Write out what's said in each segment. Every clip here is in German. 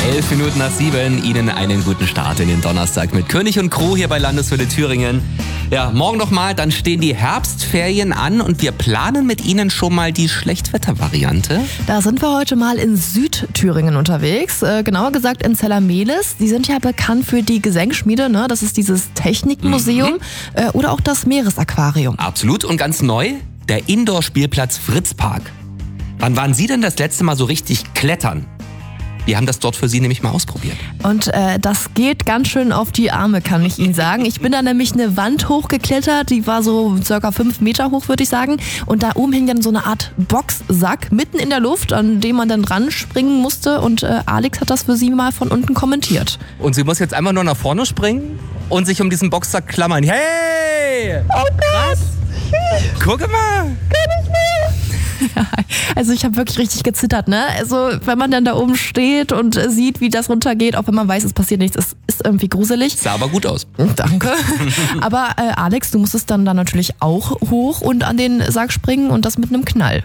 7:11. Ihnen einen guten Start in den Donnerstag mit König und Crew hier bei Landeswelle Thüringen. Ja, morgen nochmal, dann stehen die Herbstferien an und wir planen mit Ihnen schon mal die Schlechtwettervariante. Da sind wir heute mal in Südthüringen unterwegs, genauer gesagt in Zellermehlis. Die sind ja bekannt für die Gesenkschmiede, ne? Das ist dieses Technikmuseum oder auch das Meeresaquarium. Absolut, und ganz neu, der Indoor-Spielplatz Fritzpark. Wann waren Sie denn das letzte Mal so richtig klettern? Wir haben das dort für Sie nämlich mal ausprobiert. Und das geht ganz schön auf die Arme, kann ich Ihnen sagen. Ich bin da nämlich eine Wand hochgeklettert, die war so circa 5 Meter hoch, würde ich sagen. Und da oben hing dann so eine Art Boxsack mitten in der Luft, an dem man dann ranspringen musste. Und Alex hat das für Sie mal von unten kommentiert. Und sie muss jetzt einfach nur nach vorne springen und sich um diesen Boxsack klammern. Hey! Oh Gott! Guck mal! Ja, also ich habe wirklich richtig gezittert, ne? Also wenn man dann da oben steht und sieht, wie das runtergeht, auch wenn man weiß, es passiert nichts, es ist irgendwie gruselig. Sah aber gut aus. Danke. Aber Alex, du musstest dann da natürlich auch hoch und an den Sarg springen und das mit einem Knall.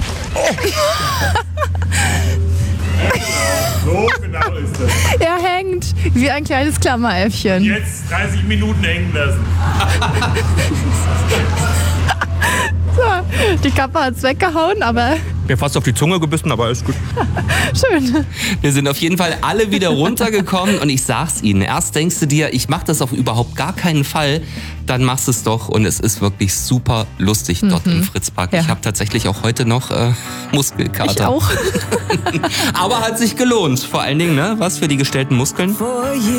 So genau ist das. Er hängt wie ein kleines Klammeräffchen. Jetzt 30 Minuten hängen lassen. So, die Kappe hat's weggehauen, aber Mir fast auf die Zunge gebissen, aber ist gut. schön. Wir sind auf jeden Fall alle wieder runtergekommen und ich sag's Ihnen, erst denkst du dir, ich mach das auf überhaupt gar keinen Fall, dann machst du es doch und es ist wirklich super lustig dort im Fritzpark. Ja. Ich habe tatsächlich auch heute noch Muskelkater. Ich auch. Aber hat sich gelohnt, vor allen Dingen, ne? Was für die gestellten Muskeln.